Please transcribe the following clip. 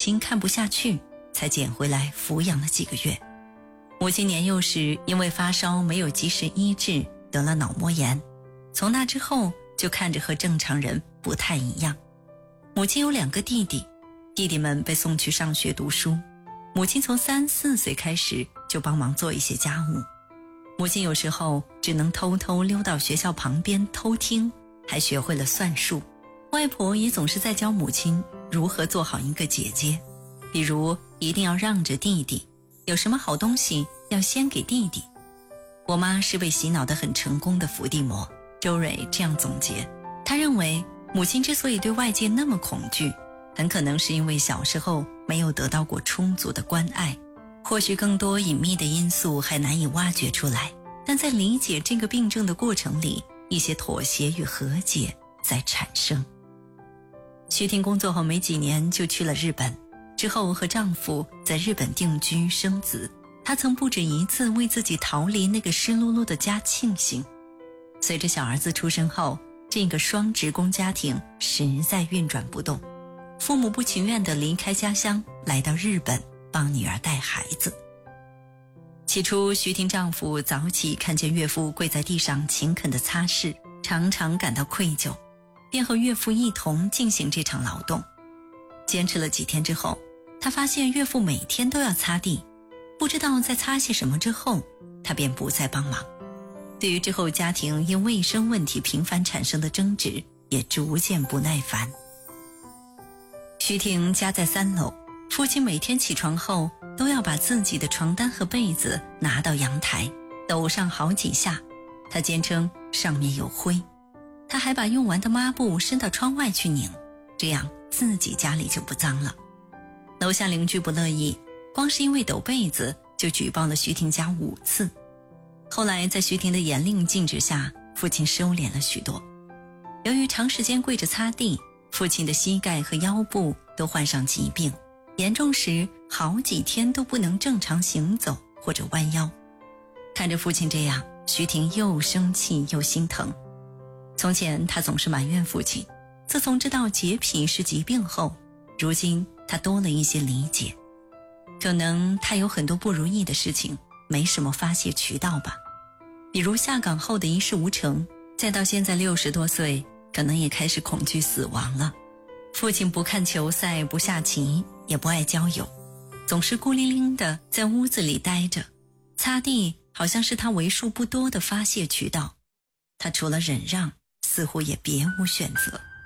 亲看不下去，才捡回来抚养了几个月。母亲年幼时因为发烧没有及时医治，得了脑膜炎，从那之后就看着和正常人不太一样。母亲有2个弟弟，弟弟们被送去上学读书，母亲从3、4岁开始就帮忙做一些家务。母亲有时候只能偷偷溜到学校旁边偷听，还学会了算术。外婆也总是在教母亲如何做好一个姐姐，比如一定要让着弟弟，有什么好东西要先给弟弟。我妈是被洗脑得很成功的伏地魔，周蕊这样总结，她认为母亲之所以对外界那么恐惧，很可能是因为小时候没有得到过充足的关爱，或许更多隐秘的因素还难以挖掘出来，但在理解这个病症的过程里，一些妥协与和解在产生。徐婷工作后没几年就去了日本，之后和丈夫在日本定居生子。她曾不止一次为自己逃离那个湿漉漉的家庆幸。随着小儿子出生后，这个双职工家庭实在运转不动，父母不情愿地离开家乡，来到日本帮女儿带孩子。起初徐婷丈夫早起看见岳父跪在地上勤恳地擦拭，常常感到愧疚，便和岳父一同进行这场劳动。坚持了几天之后，他发现岳父每天都要擦地，不知道在擦些什么之后，他便不再帮忙。对于之后家庭因卫生问题频繁产生的争执，也逐渐不耐烦。徐婷家在3楼，父亲每天起床后都要把自己的床单和被子拿到阳台抖上好几下，他坚称上面有灰。他还把用完的抹布伸到窗外去拧，这样自己家里就不脏了。楼下邻居不乐意，光是因为抖被子就举报了徐婷家5次。后来在徐婷的严令禁止下，父亲收敛了许多。由于长时间跪着擦地，父亲的膝盖和腰部都患上疾病，严重时好几天都不能正常行走或者弯腰。看着父亲这样，徐婷又生气又心疼。从前她总是埋怨父亲，自从知道洁癖是疾病后，如今她多了一些理解。可能她有很多不如意的事情，没什么发泄渠道吧，比如下岗后的一事无成，再到现在60多岁，可能也开始恐惧死亡了。父亲不看球赛，不下棋，也不爱交友，总是孤零零地在屋子里待着，擦地好像是他为数不多的发泄渠道。他除了忍让，似乎也别无选择。